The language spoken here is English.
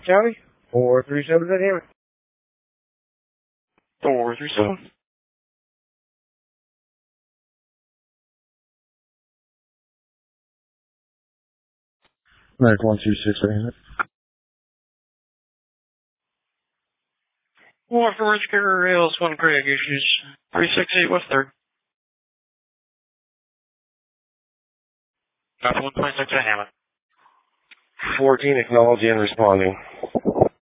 County. 437 at Hammond. 437. America 126 at Hammond. One from Rich Carrier Rails, 1 Craig, issues 368 West 3rd. Copy 126 at Hammond. 14, acknowledge and responding.